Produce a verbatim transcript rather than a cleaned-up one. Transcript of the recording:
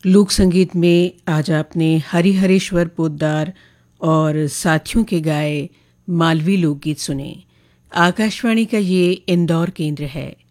लोक संगीत में आज आपने हरिहरेश्वर पोद्दार और साथियों के गाए मालवी लोकगीत सुने। आकाशवाणी का ये इंदौर केंद्र है।